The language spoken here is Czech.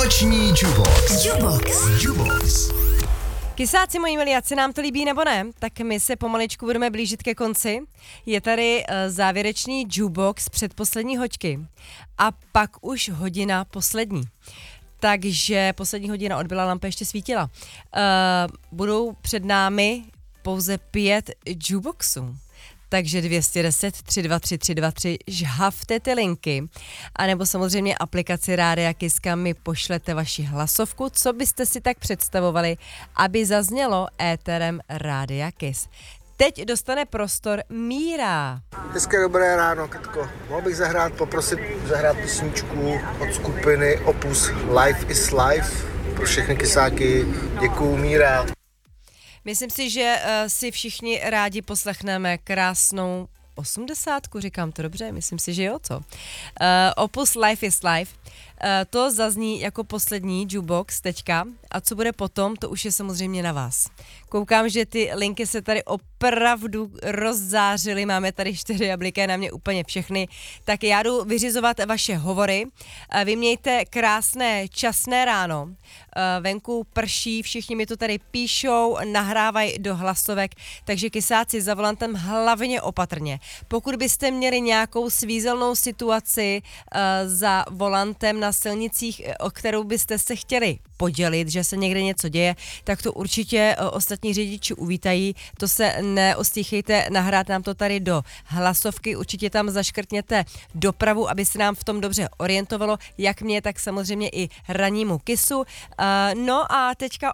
Noční Jubox. Kysáci, moji milí, ať se nám to líbí nebo ne, tak my se pomaličku budeme blížit ke konci. Je tady závěrečný Jubox předposlední hoďky a pak už hodina poslední. Takže poslední hodina odbyla, lampa ještě svítila. Budou před námi pouze 5 Juboxů. Takže 210 323 323 žhavte ty linky. A nebo samozřejmě aplikaci Rádia Kiss, kam mi pošlete vaši hlasovku, co byste si tak představovali, aby zaznělo éterem Rádia Kiss. Teď dostane prostor Míra. Hezké dobré ráno, Katko. Mohl bych poprosit zahrát písničku od skupiny Opus Life is Life pro všechny kysáky. Děkuju, Míra. Myslím si, že si všichni rádi poslechneme krásnou 80, říkám to dobře, myslím si, že jo, co? Opus Life is Life. To zazní jako poslední Jubox teďka a co bude potom, to už je samozřejmě na vás. Koukám, že ty linky se tady opravdu rozzářily, máme tady 4 jablíky, na mě úplně všechny, tak já jdu vyřizovat vaše hovory. Vy mějte krásné časné ráno, venku prší, všichni mi to tady píšou, nahrávají do hlasovek, takže kysáci za volantem hlavně opatrně. Pokud byste měli nějakou svízelnou situaci za volantem na silnicích, o kterou byste se chtěli podělit, že se někde něco děje, tak to určitě ostatní řidiči uvítají. To se neostýchejte nahrát nám to tady do hlasovky, určitě tam zaškrtněte dopravu, aby se nám v tom dobře orientovalo, jak mě, tak samozřejmě i rannímu Kissu. No a teďka